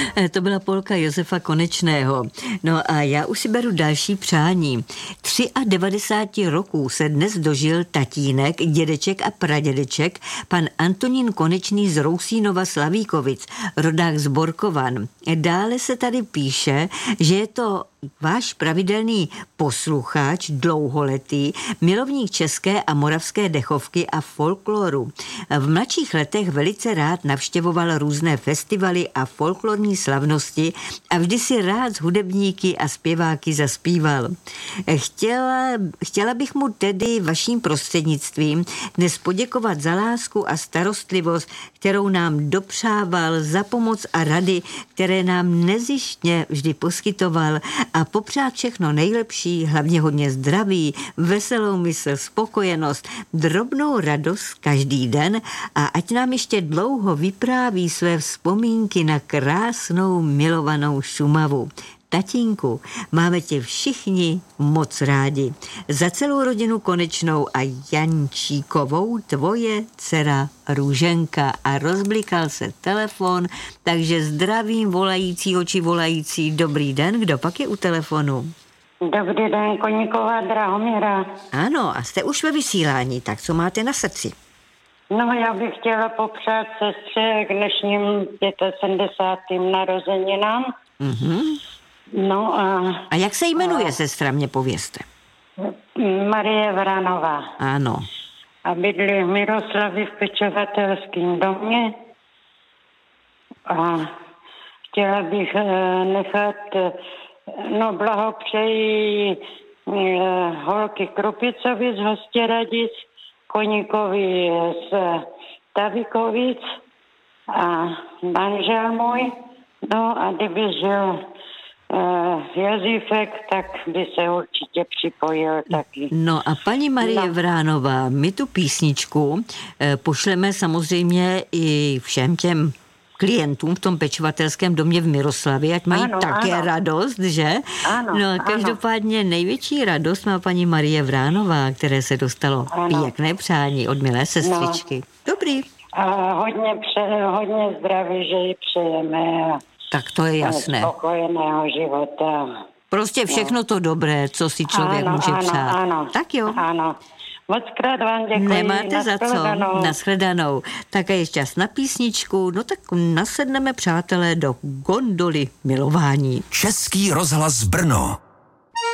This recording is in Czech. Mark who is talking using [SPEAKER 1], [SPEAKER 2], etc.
[SPEAKER 1] To byla polka Josefa Konečného. No a já už si beru další přání. 93 roků se dnes dožil tatínek, dědeček a pradědeček, pan Antonín Konečný z Rousínova Slavíkovic, rodák z Borkovan. Dále se tady píše, že je to váš pravidelný posluchač, dlouholetý, milovník české a moravské dechovky a folkloru. V mladších letech velice rád navštěvoval různé festivaly a folklorní slavnosti a vždy si rád s hudebníky a zpěváky zaspíval. Chtěla bych mu tedy vaším prostřednictvím dnes poděkovat za lásku a starostlivost, kterou nám dopřával, za pomoc a rady, které nám nezištně vždy poskytoval, a popřát všechno nejlepší, hlavně hodně zdraví, veselou mysl, spokojenost, drobnou radost každý den a ať nám ještě dlouho vypráví své vzpomínky na krásnou milovanou Šumavu. Tatínku, máme tě všichni moc rádi. Za celou rodinu Konečnou a Jančíkovou tvoje dcera Růženka. A rozblikal se telefon, takže zdravím volajícího či volající. Dobrý den, kdo pak je u telefonu?
[SPEAKER 2] Dobrý den, Koníková Drahomíra.
[SPEAKER 1] Ano, a jste už ve vysílání, tak co máte na srdci?
[SPEAKER 2] No, já bych chtěla popřát sestře k dnešním 75. narozeninám.
[SPEAKER 1] Mhm.
[SPEAKER 2] No
[SPEAKER 1] a jak se jmenuje sestra, mě povězte?
[SPEAKER 2] Marie Vranová.
[SPEAKER 1] Ano.
[SPEAKER 2] A bydlí v Miroslavě v pečovatelském domě. A chtěla bych nechat, blahopřeji holky Krupicovi z Hostěradic, Koníkovi z Tavikovic a manžel můj. No a kdyby žil Jozífek, tak by se určitě připojil taky.
[SPEAKER 1] No a paní Marie Vránová, my tu písničku pošleme samozřejmě i všem těm klientům v tom pečovatelském domě v Miroslavě, ať mají také radost, že?
[SPEAKER 2] Ano,
[SPEAKER 1] no a každopádně největší radost má paní Marie Vránová, které se dostalo pěkné přání od milé sestřičky. Dobrý.
[SPEAKER 2] A hodně zdraví, že ji přejeme.
[SPEAKER 1] Tak to je jasné.
[SPEAKER 2] Spokojeného života.
[SPEAKER 1] Prostě všechno to dobré, co si člověk může přát.
[SPEAKER 2] Ano.
[SPEAKER 1] Tak jo.
[SPEAKER 2] Ano. Mockrát vám děkuji.
[SPEAKER 1] Nemáte za co. Nashledanou. Tak a je čas na písničku. No tak nasedneme, přátelé, do gondoly milování.
[SPEAKER 3] Český rozhlas Brno.